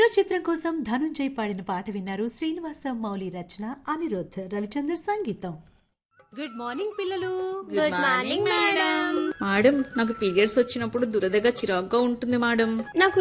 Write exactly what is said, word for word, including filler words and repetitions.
Hero చిత్రం కోసం ధనుంజయ్ పాడిన పాట విన్నారు. శ్రీనివాస మౌలి రచన, అనిరుద్ధ్ రవిచంద్ర సంగీతం. గుడ్ మార్నింగ్ పిల్లలు. Good morning madam. మేడం నాకు పీరియడ్స్ వచ్చినప్పుడు దురదగా చిరాగ్గా ఉంటుంది మేడం. నాకు